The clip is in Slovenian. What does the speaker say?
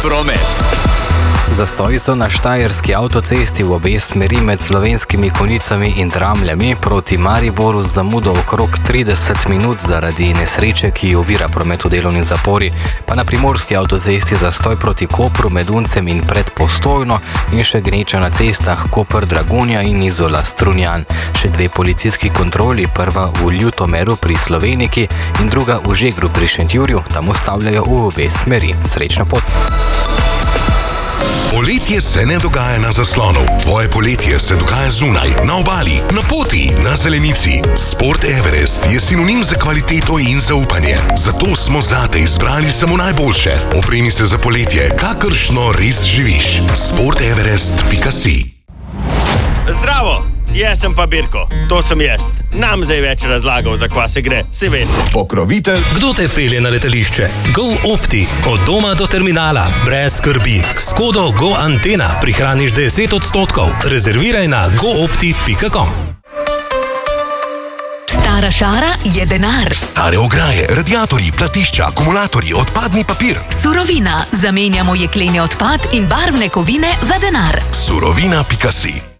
promet. Zastoji so na štajerski avtocesti v obe smeri med Slovenskimi Konjicami in Dramljami proti Mariboru z zamudo okrog 30 minut zaradi nesreče, ki ovira promet v delovni zapori, pa na primorski avtocesti zastoj proti Kopru med Uncem in pred Postojno in še gneča na cestah Koper-Dragonja in Izola Strunjan. Še dve policijski kontroli, prva v Ljutomeru pri Sloveniki in druga v Žegru pri Šentjurju, tam ustavljajo v obe smeri. Srečno pot! Poletje se ne dogaja na zaslonu. Tvoje poletje se dogaja zunaj, na obali, na poti, na zelenici. Sport Everest je sinonim za kvaliteto in zaupanje. Zato smo zate izbrali samo najboljše. Opremi se za poletje, kakršno res živiš. sporteverest.si. Zdravo! Jaz sem pa Birko, to sem jaz. Nam zdaj več razlagal, za kva se gre, si veste. Pokrovitelj. Kdo te pelje na letališče? GoOpti. Od doma do terminala. Brez skrbi. S kodo GoAntena prihraniš 10%. Rezerviraj na goopti.com. Stara šara je denar. Stare ograje, radiatorji, platišča, akumulatorji, odpadni papir. Surovina. Zamenjamo jekleni odpad in barvne kovine za denar. Surovina.si